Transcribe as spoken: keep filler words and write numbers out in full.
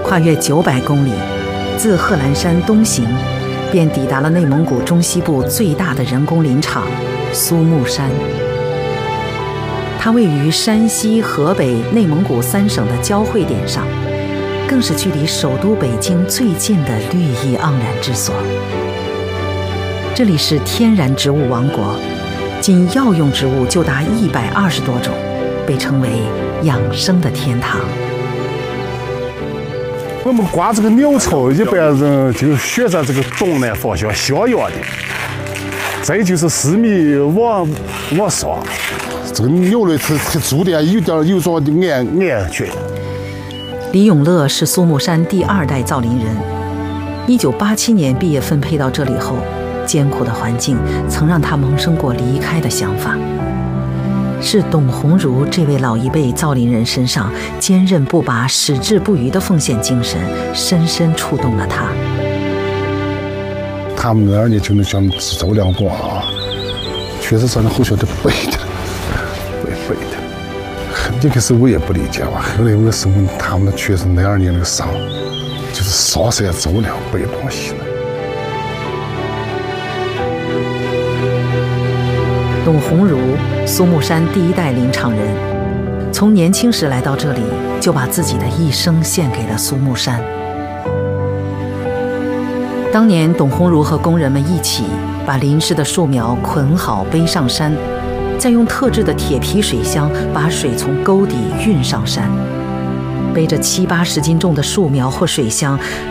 跨越九百公里，自贺兰山东行，便抵达了内蒙古中西部最大的人工林场苏木山。它位于山西、河北、内蒙古三省的交汇点上，更是距离首都北京最近的绿意盎然之所。这里是天然植物王国，仅药用植物就达一百二十多种，被称为养生的天堂。 我们刮这个鸟巢，一般人就选择这个东南方向向阳的，再就是四米往往上。这个鸟类它它住的有点有种的安安全。 李永乐是苏木山第二代造林人，一九八七年毕业分配到这里后，艰苦的环境曾让他萌生过离开的想法。是董鸿儒这位老一辈造林人身上坚韧不拔、矢志不渝的奉献精神，深深触动了他。 他们那儿呢，就能像周亮光啊，确实是那后学的背的。背的，这个是我也不理解吧。后来我是问他们，确实那二年那个伤，就是烧山周亮背东西的。 董鸿儒，苏木山第一代林场人，从年轻时来到这里，就把自己的一生献给了苏木山。当年，董鸿儒和工人们一起把淋湿的树苗捆好背上山，再用特制的铁皮水箱把水从沟底运上山。背着七八十斤重的树苗或水箱，